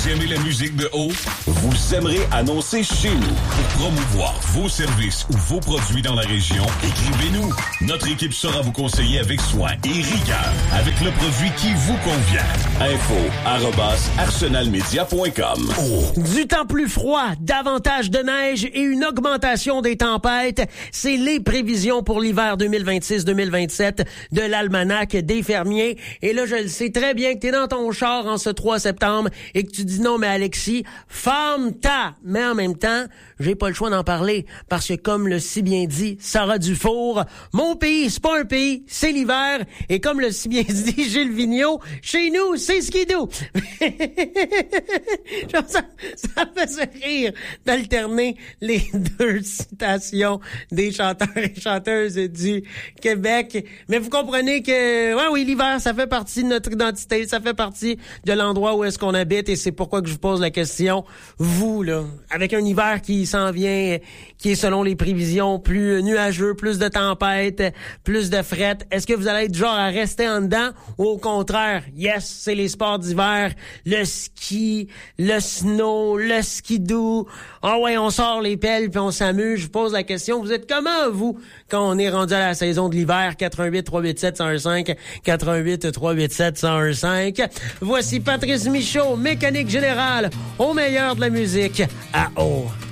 Vous aimez la musique de haut? Vous aimerez annoncer chez nous. Pour promouvoir vos services ou vos produits dans la région, écrivez-nous. Notre équipe saura vous conseiller avec soin et rigueur avec le produit qui vous convient. info@arsenalmedia.com. Du temps plus froid, davantage de neige et une augmentation des tempêtes, c'est les prévisions pour l'hiver 2026-2027 de l'Almanach des fermiers. Et là, je le sais très bien que t'es dans ton char en ce 3 septembre et que tu dis non, mais Alexis, ferme-ta! Mais en même temps, j'ai pas le choix d'en parler parce que comme le si bien dit Sarah Dufour, mon pays, c'est pas un pays, c'est l'hiver. Et comme le si bien dit Gilles Vigneault, chez nous, c'est skidoo. ça me fait rire d'alterner les deux citations des chanteurs et chanteuses du Québec. Mais vous comprenez que, ouais, oui, l'hiver, ça fait partie de notre identité, ça fait partie de l'endroit où est-ce qu'on habite et c'est pourquoi que je vous pose la question. Vous, là, avec un hiver qui s'en vient, qui est selon les prévisions plus nuageux, plus de tempêtes, plus de fret, est-ce que vous allez être genre à rester en dedans ou au contraire, yes, c'est les sports d'hiver, le ski, le snow, le skidoo, ah ouais, on sort les pelles puis on s'amuse. Je vous pose la question, vous êtes comment, vous, quand on est rendu à la saison de l'hiver? 88-387-1015, 88-387-1015. Voici Patrice Michaud, mécanique générale, au meilleur de la musique, à haut.